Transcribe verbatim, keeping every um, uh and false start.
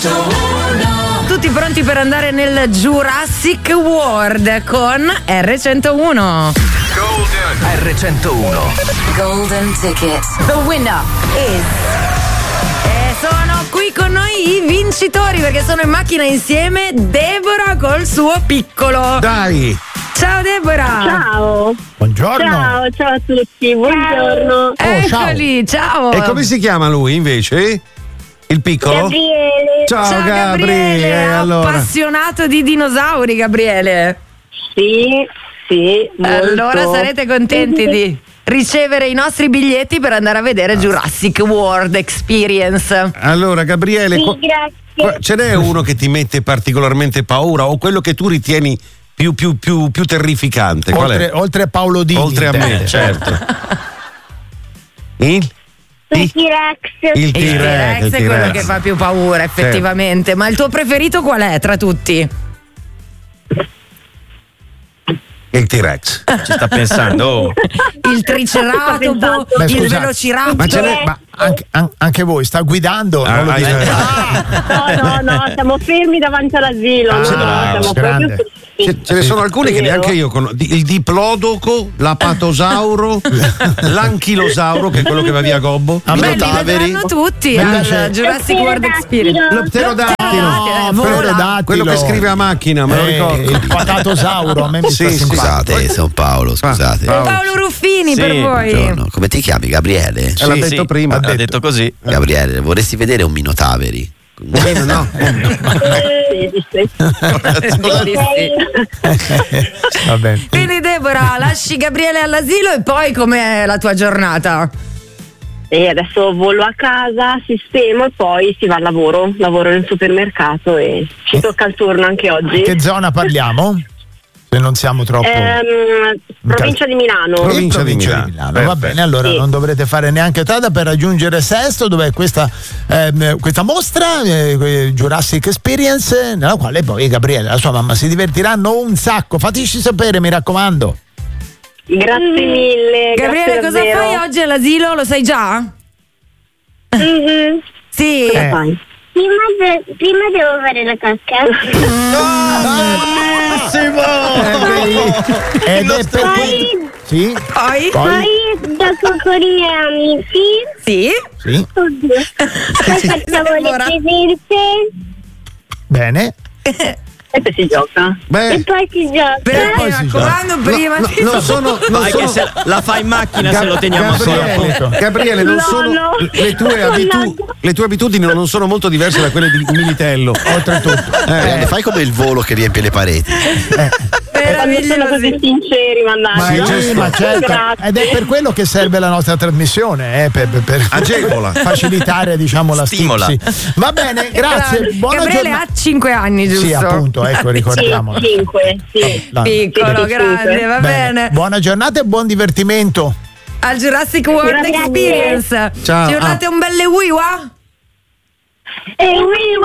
Tutti pronti per andare nel Jurassic World con erre centouno. Golden erre centouno Golden ticket. The winner is. E sono qui con noi i vincitori perché sono in macchina insieme Deborah col suo piccolo. Dai! Ciao Deborah! Ciao! Buongiorno! Ciao, ciao a tutti, buongiorno! Oh, Eccoli, ciao! E come si chiama lui invece? Il piccolo? Gabriele! Ciao, Ciao Gabriele! Gabriele, allora. appassionato di dinosauri, Gabriele. Sì, sì, molto. Allora sarete contenti di ricevere i nostri biglietti per andare a vedere Jurassic World Experience. Allora, Gabriele, Sì, qua- grazie. qua- ce n'è uno che ti mette particolarmente paura o quello che tu ritieni più, più, più, più terrificante? Qual Oltre, è? oltre a Paolo Dini. Oltre a me, intende. certo. Il? Il T-Rex. Il Il T-Rex, T-Rex il è quello T-Rex. che fa più paura, effettivamente. Ma il tuo preferito qual è tra tutti? Il T-Rex. ci sta pensando. Oh. Il Triceratopo, Beh, il scusate, Velociraptor. Ma ce n'è- Ma anche, an- anche voi, sta guidando? Ah, non lo ah, dite. No, no, no, siamo fermi davanti all'asilo. Ah, no, no, bravo, siamo grande. proprio fermi. Ce, ce ne sono alcuni che Vero. neanche io conosco. Il diplodoco, l'apatosauro, l'anchilosauro, che è quello che va via Gobbo. A me Beh, li vedranno tutti Mi al piace- Jurassic World Experience. L'opterodattilo. Eh, Quello vola. dattilo. Quello che scrive a macchina, me lo Eh, ricordo. il patatosauro, a me mi Sì, sta sì. simpatico. Scusate, sono Paolo, scusate. Ah, Paolo Ruffini Sì, per voi. Buongiorno. Come ti chiami? Gabriele? Eh, l'ha detto prima. Ha Ha detto, così. Gabriele, vorresti vedere un Minotaveri? No. Sì, sì, sì. Sì, sì. Va bene. Quindi Deborah, lasci Gabriele all'asilo e poi com'è la tua giornata? E adesso volo a casa, sistemo e poi si va al lavoro. Lavoro nel supermercato e ci tocca il turno anche oggi. Che zona parliamo? Se non siamo troppo. Ehm, provincia di Milano. Pro- provincia In di Milano. Va Perfetto. bene, allora Sì. non dovrete fare neanche strada per raggiungere Sesto, dove è questa, ehm, questa mostra, eh, Jurassic Experience, nella quale poi Gabriele e la sua mamma si divertiranno un sacco. Fateci sapere, mi raccomando. Grazie mille. Gabriele, grazie cosa davvero. fai oggi all'asilo? Lo sai già? Mhm. Sì. Cosa Eh. fai? Prima, de- prima devo fare la cacca. Ed è per Poi, Sì? Poi? Poi? poi dopo con i miei amici. Sì. Sì? Oddio. Poi facciamo le Ora. presenze Bene. E poi si gioca. e Beh, poi si gioca. Però poi mi si raccomando, prima no, di non sono, non Vai sono- che se la fa in macchina se lo teniamo Gabriele, ancora. Gabriele, non No, sono no. le tue, abitu- le tue abitudini non sono molto diverse da quelle di Militello. Oltretutto. Eh, fai come il volo che riempie le pareti. Quando sono così meravigliosi. sinceri, Ma, mannaggia. sì, ma certo. Grazie. Ed è per quello che serve la nostra trasmissione, eh, per, per- per Agevola. facilitare, diciamo, la Stimola. stipsi. Va bene, grazie. Buona Gabriele giornata. ha cinque anni, giusto? Sì, appunto, ecco, Sì, ricordiamolo. cinque, sì. La- Piccolo, Sì, grande, va bene. Buona giornata e buon divertimento. Al Jurassic World Grazie. Experience. Ciao. Ci urlate un belle wiwa? E